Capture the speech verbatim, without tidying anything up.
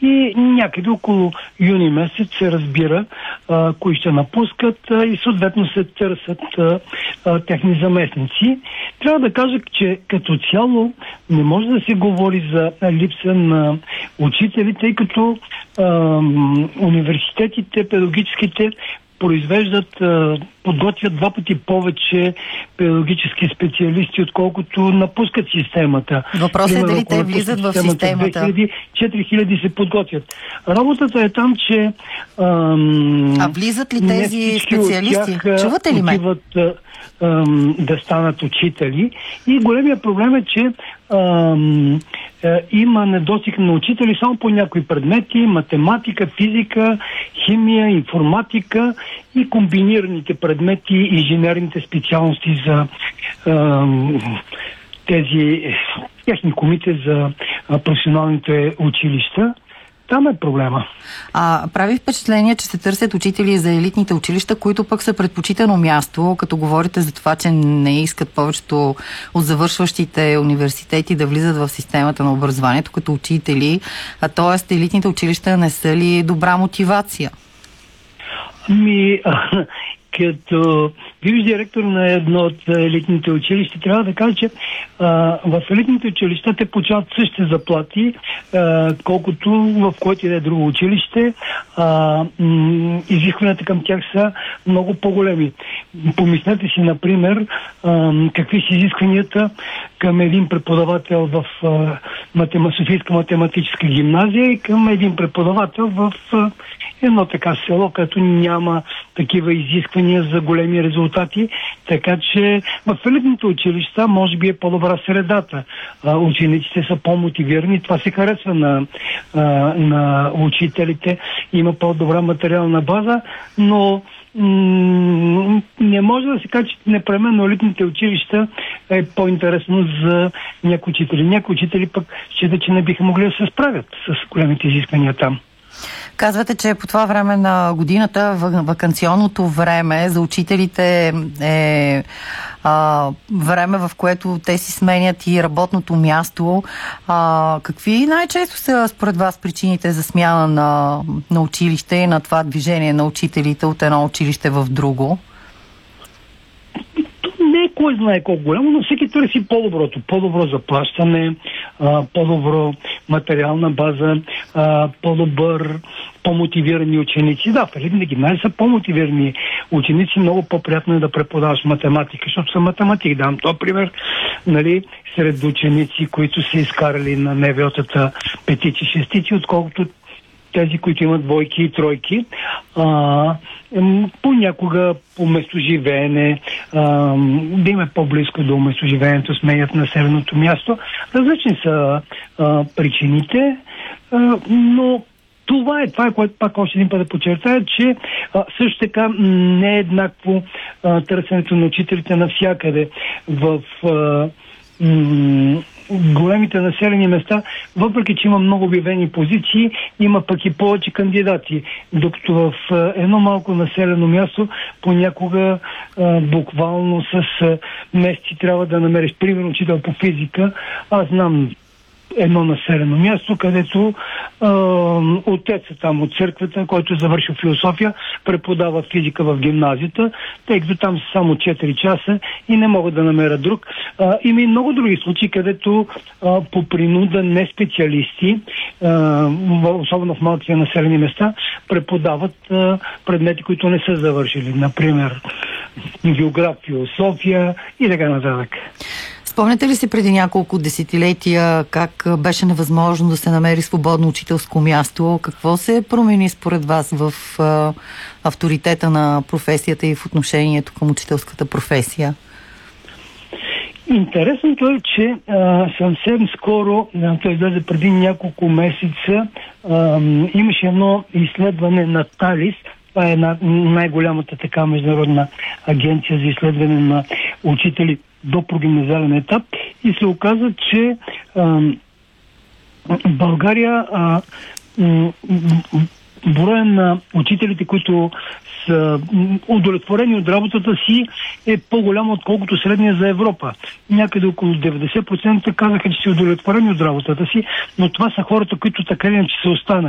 и някъде около юни месец се разбира а, кои ще напускат а, и съответно се търсят а, а, техни заместници. Трябва да кажа, че като цяло не може да се говори за липса на учители, тъй като а, университетите, педагогическите произвеждат, подготвят два пъти повече педагогически специалисти, отколкото напускат системата. Въпросът е дали те влизат в системата. четири хиляди се подготвят. Работата е там, че ам, а влизат ли тези специалисти? Чувате ли ме? Отиват ам, да станат учители. И големия проблем е, че ам, е, има недостиг на учители само по някои предмети: математика, физика, химия, информатика и комбинираните предмети, инженерните специалности за ам, тези техникумите за а, професионалните училища. Там е проблема. А, прави впечатление, че се търсят учители за елитните училища, които пък са предпочитано място, като говорите за това, че не искат повечето от завършващите университети да влизат в системата на образованието като учители, а т.е. елитните училища не са ли добра мотивация? Ми, като бивш директор на едно от елитните училища, трябва да кажа, че а, в елитните училища те получават същите заплати, а, колкото в което и да е друго училище. А, м- изискванията към тях са много по-големи. Помислете си, например, а, какви са изискванията към един преподавател в а, матема, Софийска математическа гимназия и към един преподавател в а, едно така село, като няма такива изисквания за големи резултати, така че в елитните училища може би е по-добра средата. А, учениците са по-мотивирани, това се харесва на, а, на учителите, има по-добра материална база, но м- не може да се каже, че непременно елитните училища е по-интересно за някои учители. Някои учители пък считат, че не биха могли да се справят с големите изисквания там. Казвате, че по това време на годината, ваканционното време за учителите е а, време, в което те си сменят и работното място. А, какви най-често са според вас причините за смяна на, на училище и на това движение на учителите от едно училище в друго? Не е кой знае колко голямо, но всеки търси по-доброто. По-добро заплащане, а, по-добро материална база, а, по-добър, по-мотивирани ученици. Да, в елитните гимназии са по-мотивирани ученици. Много по-приятно е да преподаваш математика, защото съм математик. Дам това пример, нали, сред ученици, които са изкарали на НВО-тата петици, шестици, отколкото тези, които имат двойки и тройки. А, понякога по местоживеене, а, да им е по-близко до местоживеенето, сменят населеното място. Различни са а, причините, а, но това е, това е, което пак още един път да подчертая, че а, също така не е еднакво а, търсенето на учителите навсякъде. В а, м- големите населени места, въпреки че има много обявени позиции, има пък и повече кандидати. Докато в едно малко населено място понякога а, буквално с а, месеци трябва да намериш, примерно, учител по физика. Аз знам едно населено място, където а, отеца там от църквата, който е завършил философия, преподава физика в гимназията, тъй като там са само четири часа и не могат да намерят друг. А, има и много други случаи, където а, по принуда не специалисти, а, особено в малките населени места, преподават а, предмети, които не са завършили. Например, география, философия и така нататък. Спомняте ли си преди няколко десетилетия как беше невъзможно да се намери свободно учителско място? Какво се промени според вас в а, авторитета на професията и в отношението към учителската професия? Интересното е, че а, съвсем скоро, той излезе преди няколко месеца, а, имаше едно изследване на Талис. Това е една, най-голямата така международна агенция за изследване на учители до прогимназиален етап, и се оказа, че а, България а, м- броя на учителите, които са удовлетворени от работата си, е по-голямо, отколкото средния за Европа. Някъде около деветдесет процента казаха, че са удовлетворени от работата си, но това са хората, които така или иначе са останали.